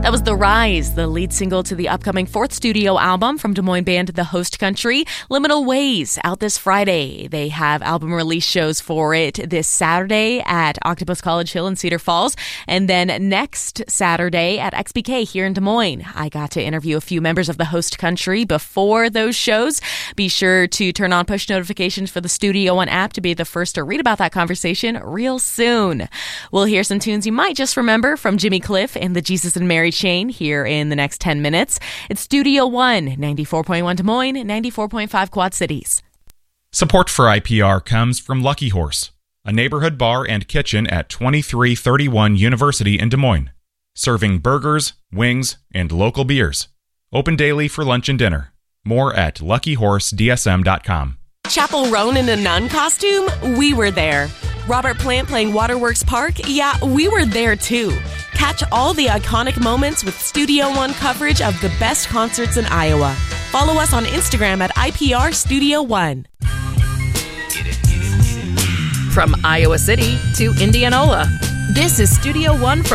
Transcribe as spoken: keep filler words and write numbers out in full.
That was The Rise, the lead single to the upcoming fourth studio album from Des Moines band The Host Country, Liminal Ways, out this Friday. They have album release shows for it this Saturday at Octopus College Hill in Cedar Falls, and then next Saturday at X B K here in Des Moines. I got to interview a few members of The Host Country before those shows. Be sure to turn on push notifications for the Studio One app to be the first to read about that conversation real soon. We'll hear some tunes you might just remember from Jimmy Cliff and the Jesus and Mary Chain here in the next ten minutes. It's Studio One, ninety-four point one Des Moines, ninety-four point five Quad Cities. Support for I P R comes from Lucky Horse, a neighborhood bar and kitchen at twenty-three thirty-one University in Des Moines, serving burgers, wings, and local beers. Open daily for lunch and dinner. More at lucky horse d s m dot com. Chapel Roan in a nun costume? We were there. Robert Plant playing Waterworks Park? Yeah, we were there too. Catch all the iconic moments with Studio One coverage of the best concerts in Iowa. Follow us on Instagram at I P R Studio One. From Iowa City to Indianola, this is Studio One from